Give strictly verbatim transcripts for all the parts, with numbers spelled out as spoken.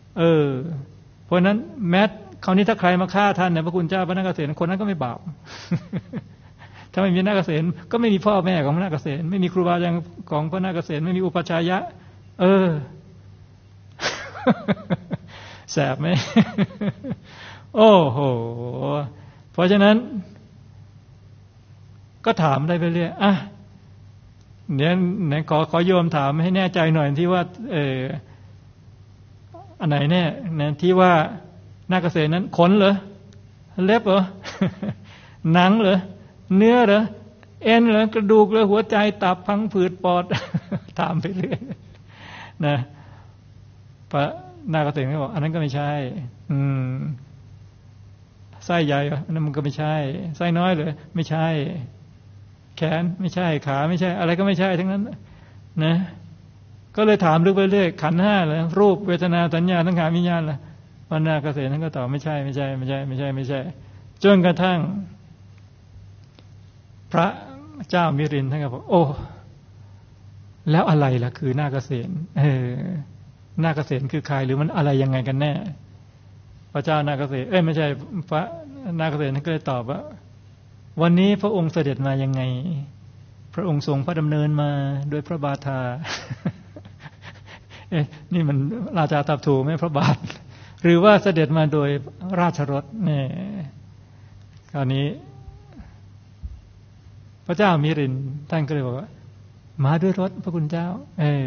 เออเพราะนั้นแม้คราวนี้ถ้าใครมาฆ่าท่านเนี่ยพระคุณเจ้าพระนาคเษนคนนั้นก็ไม่บาป ถ้าไม่มีนาคเษนก็ไม่มีพ่อแม่ของพระนาคเษนไม่มีครูบาอาจารย์ของพระนาคเษนไม่มีอุปชายะเออ แสบไหม โอ้โหเพราะฉะนั้นก็ถามได้ไปเรื่อยอ่ะเนี่ยไหนขอขอโยมถามให้แน่ใจหน่อยที่ว่าเอออันไหนแน่นะที่ว่านาคเษนนั้นขนเหรอเล็บเหรอ หนังเหรอเนื้อเหรอเอ็นเหรอกระดูกเหรอหัวใจตับพังผืดปอด ถามไปเรื่อยนะพระนาคเษนก็บอกอันนั้นก็ไม่ใช่อืมไส้ใหญ่อันนั้นมันก็ไม่ใช่ไส้น้อยเหรอไม่ใช่แขนไม่ใช่ขาไม่ใช่อะไรก็ไม่ใช่ทั้งนั้นนะก็เลยถามลึกไปเรื่อยขันธ์ห้าเลยรูปเวทนาสัญญาสังขารวิญญาณล่ะพระนาคเษนท่านก็ตอบไม่ใช่ไม่ใช่ไม่ใช่ไม่ใช่ไม่ใช่จนกระทั่งพระเจ้ามิรินท่านก็บอกโอ้แล้วอะไรล่ะคือนาคเษนเออนาคเษนคือใครหรือมันอะไรยังไงกันแน่พระเจ้านาคเษนเอ้ยไม่ใช่พระนาคเษนท่านก็เลยตอบว่าวันนี้พระองค์เสด็จมายังไงพระองค์ทรงพระดำเนินมาโดยพระบาทา เอ๊ะนี่มันราชาตรัสถูกไหมพระบาทหรือว่าเสด็จมาโดยราชรถเนี่ยคราวนี้พระเจ้ามิรินท่านก็เลยบอกว่ามาด้วยรถพระคุณเจ้าเออ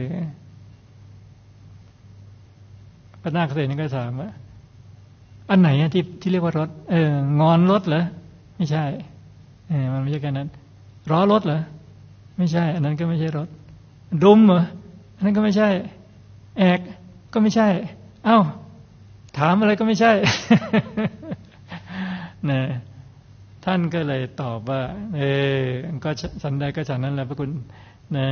พระนาคเษนก็ถามว่าอันไหนที่ที่เรียกว่ารถเอองอนรถเหรอไม่ใช่เออมันไม่ใช่แค่นั้นล้อรถเหรอไม่ใช่อันนั้นก็ไม่ใช่รถดุมเหรออันนั้นก็ไม่ใช่แอกก็ไม่ใช่เอ้าถามอะไรก็ไม่ใช่ นะท่านก็เลยตอบว่าเออก็สันใดก็ฉันนั้นแหละพระคุณนะ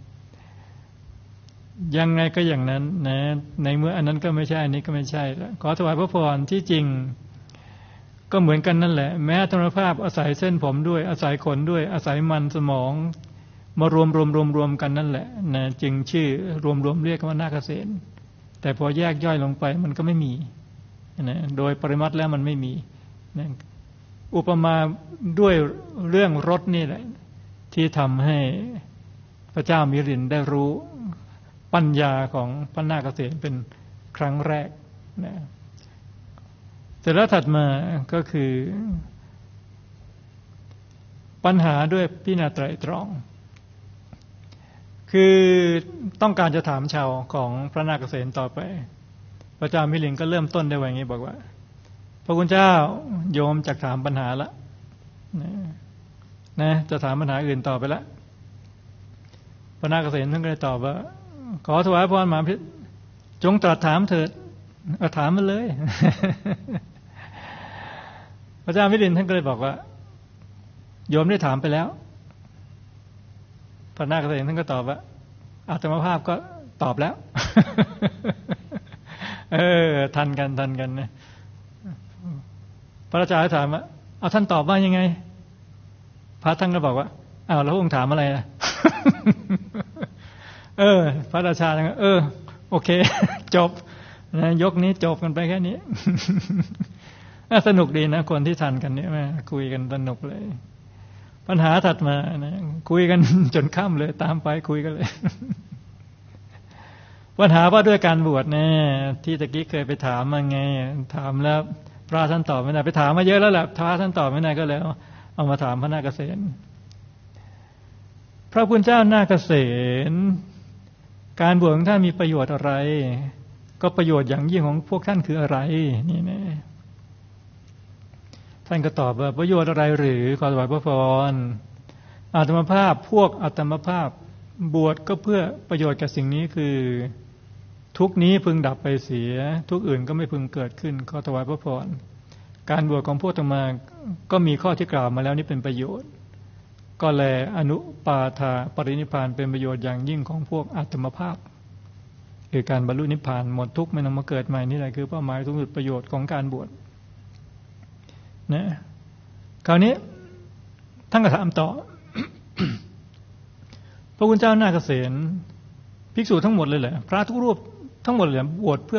ยังไงก็อย่างนั้นนะในเมื่ออันนั้นก็ไม่ใช่อันนี้ก็ไม่ใช่ขอถวายพระพรที่จริงก็เหมือนกันนั่นแหละแม้ธรรมภาพอาศัยเส้นผมด้วยอาศัยขนด้วยอาศัยมันสมองมารวมรวมรวมรวมกันนั่นแหละนะจึงชื่อรวมรวมเรียกว่านาคเษนแต่พอแยกย่อยลงไปมันก็ไม่มีนะโดยปริมัติแล้วมันไม่มีนะอุปมาด้วยเรื่องรถนี่แหละที่ทำให้พระเจ้ามิรินได้รู้ปัญญาของพระนาคเษนเป็นครั้งแรกนะเสร็จแล้วถัดมาก็คือปัญหาด้วยพิจารณาไตรตรองคือต้องการจะถามชาวของพระนาคเษนต่อไปพระเจ้ามิรินก็เริ่มต้นได้ว่าอย่างนี้บอกว่าพระคุณเจ้าโยมจักถามปัญหาละนะนะจะถามปัญหาอื่นต่อไปละพระนาคเษนท่านก็เลยตอบว่าขอถวายพรมหาพิจงตรัสถามเถิดเอาถามมาเลย พระเจ้ามิรินท่านก็เลยบอกว่าโยมได้ถามไปแล้วพระนาคเษนท่านก็ตอบว่าอาตมาภาพก็ตอบแล้ว เออทันกันทันกันนะพระราชาถามว่าเอาท่านตอบว่ายังไงพระท่านก็บอกว่าอ้าวแล้วพระองค์ถามอะไรล่ะ เออพระราชาท่านก็เออโอเค จบนะยกนี้จบกันไปแค่นี้ สนุกดีนะคนที่ทันกันเนี่ยมาคุยกันสนุกเลยปัญหาถัดมานะคุยกันจนค่ำเลยตามไปคุยกันเลย ปัญหาว่าด้วยการบวชเนี่ยที่ตะกี้เคยไปถามมาไงถามแล้วพระท่านตอบไม่ได้ไปถามมาเยอะแล้วแหละพระท่านตอบไม่ได้ก็เลยเอามาถามพระนาคเษนพระคุณเจ้านาคเษนการบวชของท่านมีประโยชน์อะไรก็ประโยชน์อย่างยิ่งของพวกท่านคืออะไรนี่นะท่านก็ตอบว่าประโยชน์อะไรหรือขอถวายพระพรอาตมภาพพวกอาตมภาพบวชก็เพื่อประโยชน์กับสิ่งนี้คือทุกนี้พึงดับไปเสียทุกอื่นก็ไม่พึงเกิดขึ้นขอถวายพระพรการบวชของพวกอาตมาก็มีข้อที่กล่าวมาแล้วนี่เป็นประโยชน์ก็แลอนุปาทาปรินิพพานเป็นประโยชน์อย่างยิ่งของพวกอาตมภาพคือการบรรลุนิพพานหมดทุกข์ไม่ต้องมาเกิดใหม่นี่แหละคือเป้าหมายสูงสุดประโยชน์ของการบวชนะคราวนี้ท่านก็ถามต่อ พระคุณเจ้านาคเษนภิกษุทั้งหมดเลยแหละพระทุกรูปทั้งหมดเลยบวชเพื่อ